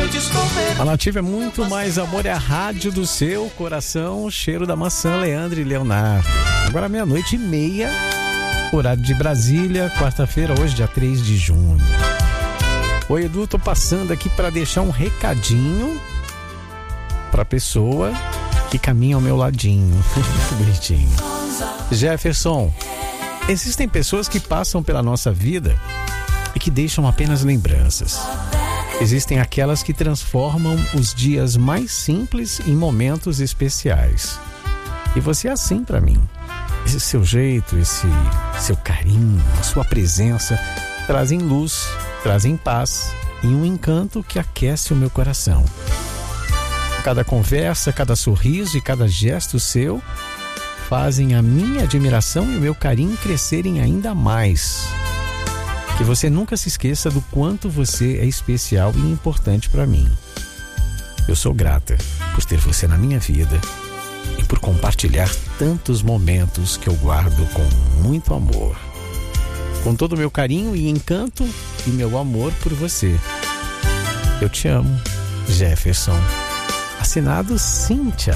A Nativa é muito mais amor, é a rádio do seu coração. Cheiro da maçã, Leandro e Leonardo. Agora 00:30, horário de Brasília, quarta-feira, hoje dia 3 de junho. Oi, Edu, tô passando aqui para deixar um recadinho pra pessoa que caminha ao meu ladinho. Muito bonitinho. Jefferson, existem pessoas que passam pela nossa vida e que deixam apenas lembranças. Existem aquelas que transformam os dias mais simples em momentos especiais. E você é assim pra mim. Esse seu jeito, esse seu carinho, a sua presença trazem luz, trazem paz e um encanto que aquece o meu coração. Cada conversa, cada sorriso e cada gesto seu fazem a minha admiração e o meu carinho crescerem ainda mais. Que você nunca se esqueça do quanto você é especial e importante para mim. Eu sou grata por ter você na minha vida e por compartilhar tantos momentos que eu guardo com muito amor. Com todo o meu carinho e encanto e meu amor por você. Eu te amo, Jefferson. Assinado Cíntia.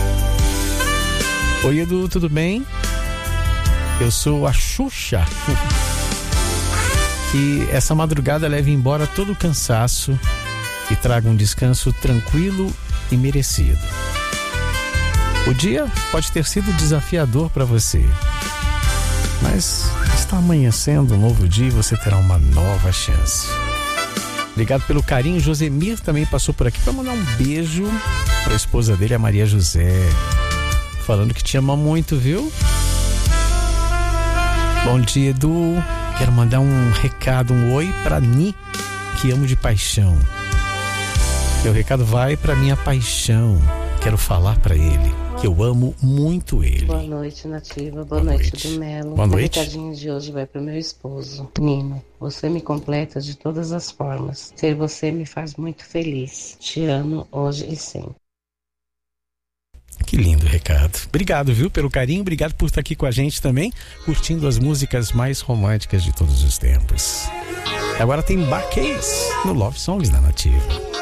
Oi, Edu, tudo bem? Eu sou a Xuxa. Que essa madrugada leve embora todo o cansaço e traga um descanso tranquilo e merecido. O dia pode ter sido desafiador para você, mas está amanhecendo um novo dia e você terá uma nova chance. Obrigado pelo carinho. Josemir também passou por aqui para mandar um beijo para a esposa dele, a Maria José, falando que te ama muito, viu? Bom dia, Edu. Quero mandar um recado, um oi pra Ni, que amo de paixão. Meu recado vai pra minha paixão. Quero falar pra ele que eu amo muito ele. Boa noite, Nativa. Boa noite, do Melo. Boa noite. O recadinho de hoje vai pro meu esposo, Nino. Você me completa de todas as formas. Ser você me faz muito feliz. Te amo hoje e sempre. Que lindo recado. Obrigado, viu, pelo carinho. Obrigado por estar aqui com a gente também, curtindo as músicas mais românticas de todos os tempos. Agora tem Bar Case no Love Songs da Nativa.